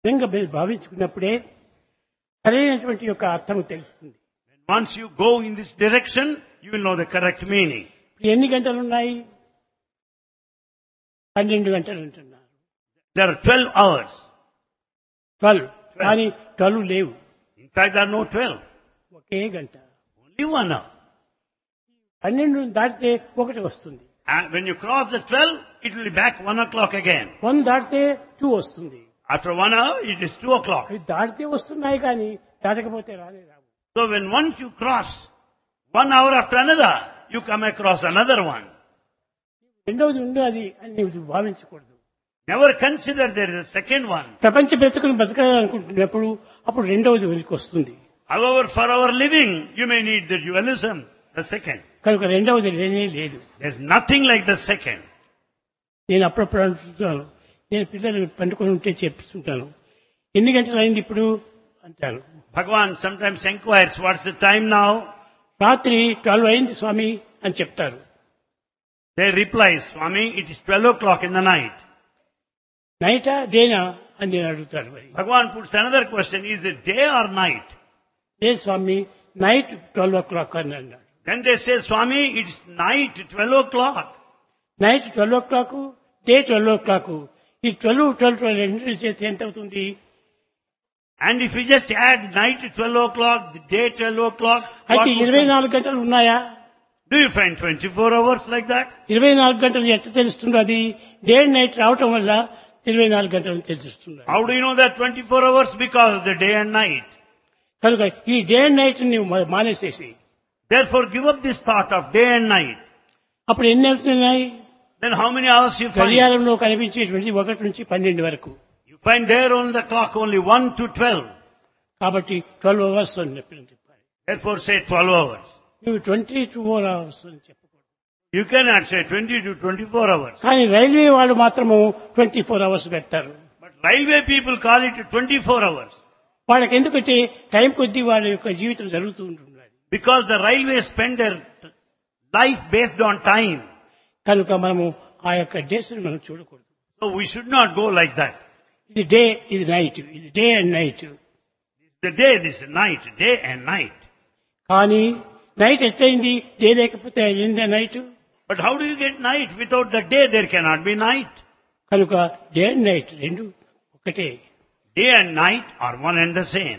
విధంగా మీరు భావించుకున్నప్పుడే సరైనటువంటి యొక్క అర్థం తెలుస్తుంది. Once you go in this direction, you will know the correct meaning. ఇప్పుడు ఎన్ని గంటలు ఉన్నాయి? 12 గంటలు అంటున్నారు. There are 12 hours. 12 కానీ 12 లేవు. In fact, there are no 12. ఒకే గంట. Only 1 hour. 12 దాటితే 1 వస్తుంది. And when you cross the 12, it will be back 1 o'clock again. 1 దాటితే 2 వస్తుంది. After 1 hour, it is 2 o'clock. అవి దాటితే వస్తున్నాయి కానీ దాటకపోతే రావు. So when once you cross 1 hour after another, you come across another one. రెండవది ఉండదు అని నీవు భావించకూడదు. Never consider there is a second one. ప్రపంచ బ్రతుకుని బతకాలనుకుంటున్నప్పుడు అప్పుడు రెండవది వెలికి వస్తుంది. However, for our living, you may need the dualism, the second. కనుక రెండవది లేనే లేదు. There is nothing like the second. నేను అప్పుడప్పుడు అంటుంటాను, నేను పిల్లలు పండుకొని ఉంటే చెప్తుంటాను, ఎన్ని గంటలు అయింది ఇప్పుడు అంటాను. Bhagavan sometimes inquires, what's the time now? రాత్రి 12 అయింది స్వామి అని చెప్తారు. They reply, Swami, it is 12 o'clock in the night. నైటా డేనా అని నేను అడుగుతాను. మరి Bhagavan puts another question, is it day or night? లేదు స్వామి, నైట్ 12 o'clock అని అన్నాడు. Then they say, Swami, it is night, 12 o'clock. Night 12 o'clock, day 12 o'clock. ఈ 12 రెండు చేస్తే ఎంత అవుతుంది? And if you just add night 12 o'clock, the day 12 o'clock, అయితే what would 24 గంటలు ఉన్నాయా? do you find 24 hours like that? 24 గంటలు ఎట్లా తెలుస్తుందో? అది డే అండ్ నైట్ రావటం వల్ల 24 గంటలు తెలుస్తుంది. How do you know that 24 hours? Because of the day and night. కనుక ఈ డే అండ్ నైట్ నీవు మానేసేసి Therefore, give up this thought of day and night. అప్పుడు ఎన్ని అవుతున్నాయి? Then how many hours you find? గడియారంలో కనిపించేటువంటి 1 నుంచి 12 వరకు. You find there on the clock only 1 to 12. కాబట్టి 12 అవర్స్ అని చెప్పారు. Therefore, say 12 hours. నువ్వు 24 అవర్స్ అని చెప్పకూడదు. You cannot say 20 to 24 hours. కానీ రైల్వే వాళ్ళు మాత్రము 24 అవర్స్ పెడతారు. But railway people call it 24 hours. వాళ్ళకి ఎందుకంటే టైం కొద్దీ వాళ్ళ యొక్క జీవితం జరుగుతూ ఉంటుంది. Because the railways spend their life based on time. కనుక మనము ఆ యొక్క డేస్ మనం చూడకూడదు. So we should not go like that. ఇది డే, ఇది నైట్, ఇది day and night. The day, this is night, day and night. కానీ నైట్ ఎట్లయింది? డే లేకపోతే అయిందా night? But how do you get night? Without the day, there cannot be night. కనుక day and night రెండు ఒకటే. Day and night are one and the same.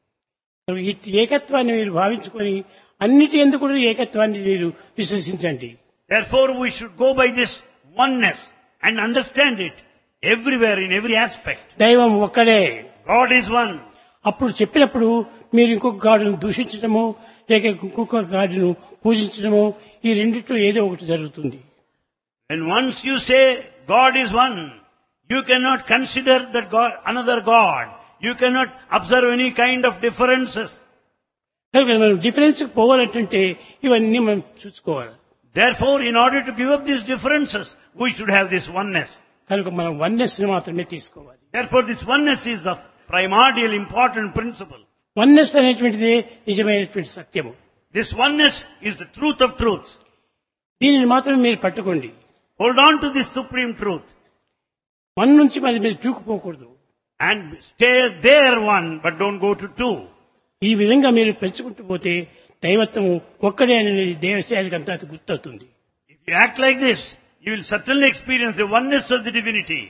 ఈ ఏకత్వాన్ని మీరు భావించుకొని అన్నిటి ఎందుకు కూడా ఏకత్వాన్ని మీరు విశ్వసించండి. Therefore, we should go by this oneness and understand it everywhere in every aspect. దైవం ఒక్కడే. God is one. అప్పుడు చెప్పినప్పుడు మీరు ఇంకొక గాడును దూషించడము లేక ఇంకొక గాడును పూజించడము ఈ రెండిట్లో ఏదో ఒకటి జరుగుతుంది. And once you say God is one, you cannot consider that God, another God. You cannot observe any kind of differences. కనుక మనం డిఫరెన్స్ పోవాలంటే ఇవన్నీ మనం చూసుకోవాలి. Therefore, in order to give up these differences, we should have this oneness. కనుక మనం oneness ని మాత్రమే తీసుకోవాలి. Therefore, this oneness is the primordial important principle. Oneness అనేటువంటిది నిజమైనటువంటి సత్యము. This oneness is the truth of truths. దీనిని మాత్రమే మీరు పట్టుకోండి. Hold on to this supreme truth. One నుంచి మరి మీరు దూకుపోకూడదు. And stay there one, but don't go to two. ఈ విధంగా మీరు పెంచుకుంటూ పోతే దైవత్వము ఒక్కడే అనేది దేవశాలకు అంతా గుర్తవుతుంది. If you act like this, you will certainly experience the oneness of the divinity.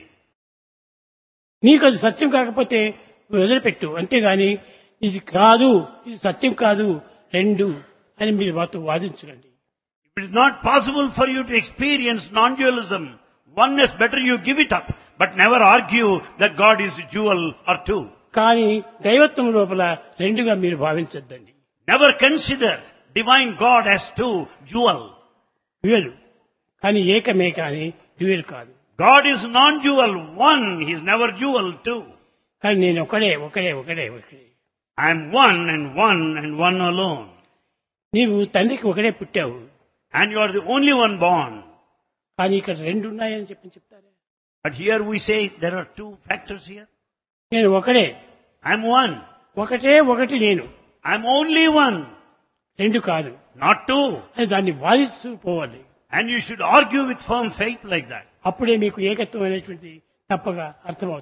నీకు అది సత్యం కాకపోతే వదిలిపెట్టు, అంతేగాని ఇది కాదు, ఇది సత్యం కాదు, రెండు అని మీరు మాతో వాదించకండి. If it is not possible for you to experience non-dualism, oneness, better you give it up, but never argue that God is a dual or two. కానీ దైవత్వం లోపల రెండుగా మీరు భావించద్దండి. Never consider divine God as two, dual. Dual కానీ ఏకమే కానీ dual కాదు. God is non-dual, one. He is never dual, two. కానీ నేను ఒకడే ఒకడే ఒకడే ఒకడే. I am one and one alone. నీవు తండ్రికి ఒకడే పుట్టావు. And you are the only one born. కానీ ఇక్కడ రెండు ఉన్నాయని చెప్తారా? But here we say there are two factors here. నేను ఒకడే. I am one. ఒకటే ఒకటి నేను. I am only one. రెండు కాదు. Not two. అని దాన్ని వాదిస్తూ పోవాలి. And you should argue with firm faith like that. అప్పుడే మీకు ఏకత్వం అనేటువంటి తప్పగా అర్థమవుతుంది.